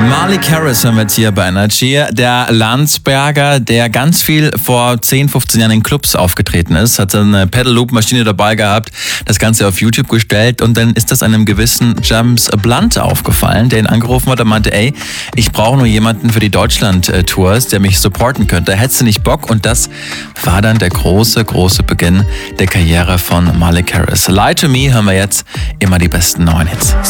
Malik Harris hören wir jetzt hier bei Energy. Der Landsberger, der ganz viel vor 10, 15 Jahren in Clubs aufgetreten ist, hat so eine Pedal-Loop-Maschine dabei gehabt, das Ganze auf YouTube gestellt und dann ist das einem gewissen James Blunt aufgefallen, der ihn angerufen hat und meinte, ey, ich brauche nur jemanden für die Deutschland-Tours, der mich supporten könnte. Hättest du nicht Bock? Und das war dann der große Beginn der Karriere von Malik Harris. Lie to Me hören wir jetzt, immer die besten neuen Hits.